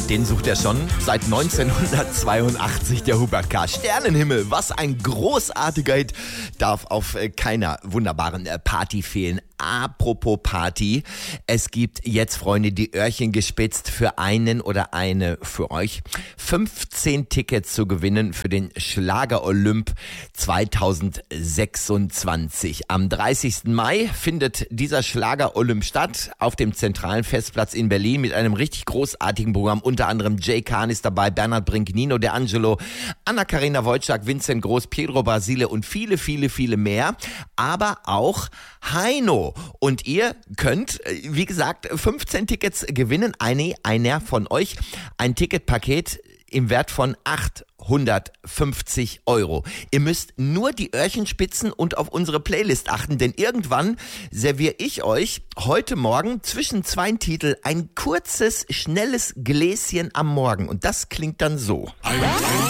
Den sucht er schon seit 1982, der Hubert K. Sternenhimmel, was ein großartiger Hit, darf auf keiner wunderbaren Party fehlen. Apropos Party, es gibt jetzt, Freunde, die Öhrchen gespitzt für einen oder eine für euch. 15 Tickets zu gewinnen für den Schlager-Olymp 2026. Am 30. Mai findet dieser Schlager-Olymp statt auf dem zentralen Festplatz in Berlin mit einem richtig großartigen Programm. Unter anderem Jay Kahn ist dabei, Bernhard Brink, Nino De Angelo, Anna-Karina Wojcik, Vincent Groß, Pedro Basile und viele, viele, viele mehr. Aber auch Heino. Und ihr könnt, wie gesagt, 15 Tickets gewinnen. Einer von euch ein Ticketpaket im Wert von 850 €. Ihr müsst nur die Öhrchen spitzen und auf unsere Playlist achten, denn irgendwann serviere ich euch heute Morgen zwischen zwei Titel ein kurzes, schnelles Gläschen am Morgen. Und das klingt dann so.